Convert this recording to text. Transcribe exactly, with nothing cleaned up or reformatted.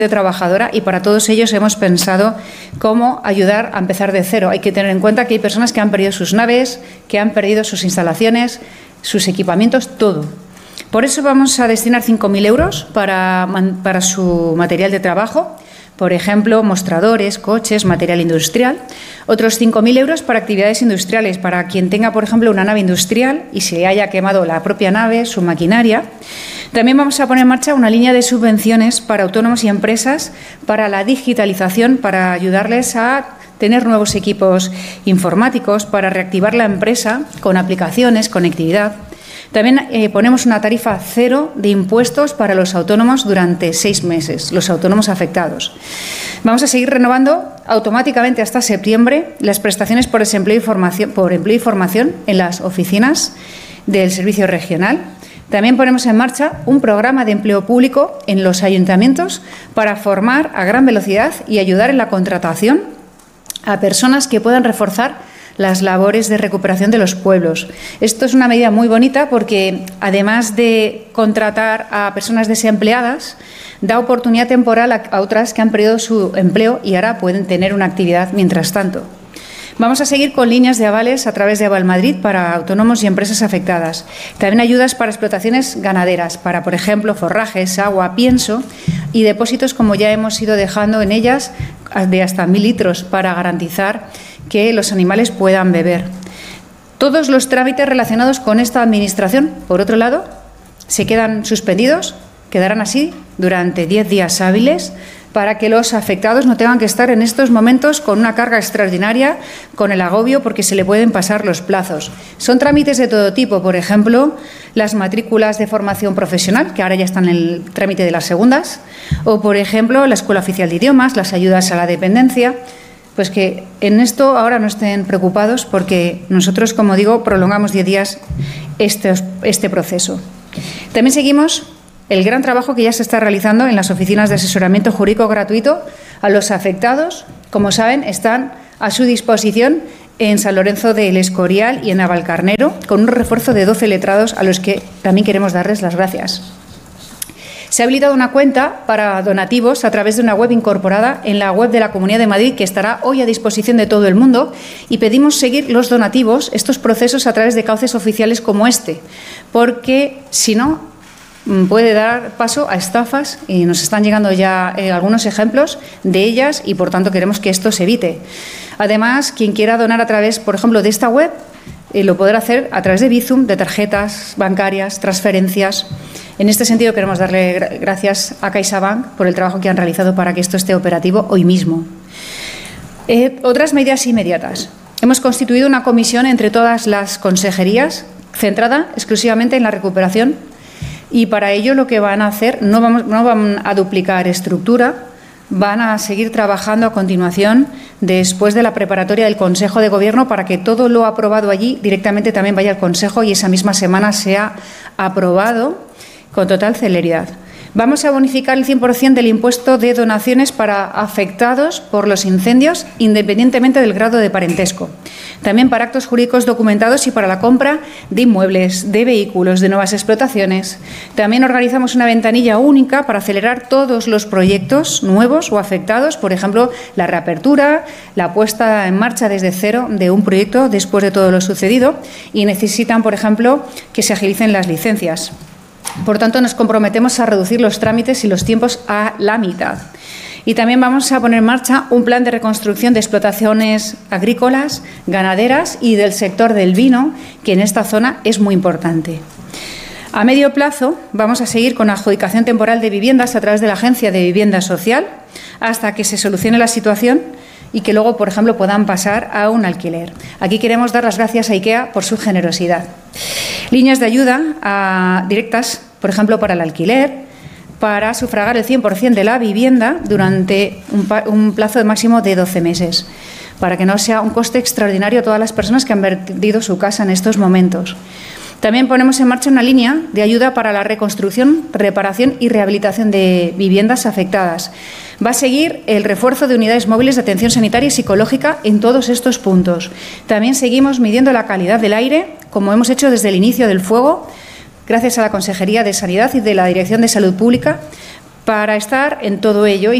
trabajadora, y para todos ellos hemos pensado cómo ayudar a empezar de cero. Hay que tener en cuenta que hay personas que han perdido sus naves, que han perdido sus instalaciones, sus equipamientos, todo. Por eso vamos a destinar cinco mil euros para, para su material de trabajo, por ejemplo, mostradores, coches, material industrial. Otros cinco mil euros para actividades industriales, para quien tenga, por ejemplo, una nave industrial y se haya quemado la propia nave, su maquinaria. También vamos a poner en marcha una línea de subvenciones para autónomos y empresas para la digitalización, para ayudarles a tener nuevos equipos informáticos, para reactivar la empresa con aplicaciones, conectividad. También eh, ponemos una tarifa cero de impuestos para los autónomos durante seis meses, los autónomos afectados. Vamos a seguir renovando automáticamente hasta septiembre las prestaciones por desempleo y formación, por empleo y formación en las oficinas del Servicio Regional. También ponemos en marcha un programa de empleo público en los ayuntamientos para formar a gran velocidad y ayudar en la contratación a personas que puedan reforzar las labores de recuperación de los pueblos. Esto es una medida muy bonita porque, además de contratar a personas desempleadas, da oportunidad temporal a, a otras que han perdido su empleo y ahora pueden tener una actividad mientras tanto. Vamos a seguir con líneas de avales a través de Aval Madrid para autónomos y empresas afectadas. También ayudas para explotaciones ganaderas, para, por ejemplo, forrajes, agua, pienso y depósitos, como ya hemos ido dejando en ellas, de hasta mil litros para garantizar que los animales puedan beber. Todos los trámites relacionados con esta administración, por otro lado, se quedan suspendidos, quedarán así durante diez días hábiles, para que los afectados no tengan que estar en estos momentos con una carga extraordinaria, con el agobio, porque se le pueden pasar los plazos. Son trámites de todo tipo, por ejemplo, las matrículas de formación profesional, que ahora ya están en el trámite de las segundas, o, por ejemplo, la Escuela Oficial de Idiomas, las ayudas a la dependencia. Pues que en esto ahora no estén preocupados, porque nosotros, como digo, prolongamos diez días este, este proceso. También seguimos el gran trabajo que ya se está realizando en las oficinas de asesoramiento jurídico gratuito a los afectados. Como saben, están a su disposición en San Lorenzo del Escorial y en Navalcarnero, con un refuerzo de doce letrados a los que también queremos darles las gracias. Se ha habilitado una cuenta para donativos a través de una web incorporada en la web de la Comunidad de Madrid, que estará hoy a disposición de todo el mundo, y pedimos seguir los donativos, estos procesos, a través de cauces oficiales como este, porque si no, puede dar paso a estafas, y nos están llegando ya eh, algunos ejemplos de ellas, y por tanto queremos que esto se evite. Además, quien quiera donar a través, por ejemplo, de esta web, eh, lo podrá hacer a través de Bizum, de tarjetas bancarias, transferencias. En este sentido, queremos darle gracias a CaixaBank por el trabajo que han realizado para que esto esté operativo hoy mismo. Eh, otras medidas inmediatas. Hemos constituido una comisión entre todas las consejerías centrada exclusivamente en la recuperación, y para ello lo que van a hacer, no, vamos, no van a duplicar estructura, van a seguir trabajando a continuación después de la preparatoria del Consejo de Gobierno, para que todo lo aprobado allí directamente también vaya al Consejo y esa misma semana sea aprobado con total celeridad. Vamos a bonificar el cien por cien del impuesto de donaciones para afectados por los incendios, independientemente del grado de parentesco. También para actos jurídicos documentados y para la compra de inmuebles, de vehículos, de nuevas explotaciones. También organizamos una ventanilla única para acelerar todos los proyectos nuevos o afectados, por ejemplo, la reapertura, la puesta en marcha desde cero de un proyecto después de todo lo sucedido, y necesitan, por ejemplo, que se agilicen las licencias. Por tanto, nos comprometemos a reducir los trámites y los tiempos a la mitad. Y también vamos a poner en marcha un plan de reconstrucción de explotaciones agrícolas, ganaderas y del sector del vino, que en esta zona es muy importante. A medio plazo vamos a seguir con la adjudicación temporal de viviendas a través de la Agencia de Vivienda Social hasta que se solucione la situación y que luego, por ejemplo, puedan pasar a un alquiler. Aquí queremos dar las gracias a IKEA por su generosidad. Líneas de ayuda a, directas, por ejemplo, para el alquiler, para sufragar el cien por cien de la vivienda durante un, un plazo de máximo de doce meses, para que no sea un coste extraordinario a todas las personas que han perdido su casa en estos momentos. También ponemos en marcha una línea de ayuda para la reconstrucción, reparación y rehabilitación de viviendas afectadas. Va a seguir el refuerzo de unidades móviles de atención sanitaria y psicológica en todos estos puntos. También seguimos midiendo la calidad del aire, como hemos hecho desde el inicio del fuego, gracias a la Consejería de Sanidad y de la Dirección de Salud Pública, para estar en todo ello. Y